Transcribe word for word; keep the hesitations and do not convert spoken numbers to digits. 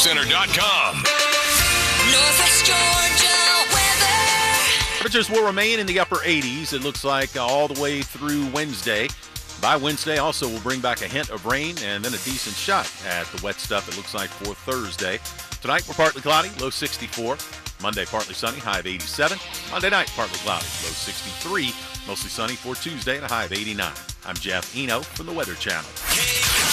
center dot com. Northwest Georgia weather. Temperatures will remain in the upper eighties, it looks like, uh, all the way through Wednesday. By Wednesday, also, we'll bring back a hint of rain and then a decent shot at the wet stuff, it looks like, for Thursday. Tonight, we're partly cloudy, low sixty-four. Monday, partly sunny, high of eighty-seven. Monday night, partly cloudy, low sixty-three. Mostly sunny for Tuesday at a high of eighty-nine. I'm Jeff Eno from the Weather Channel.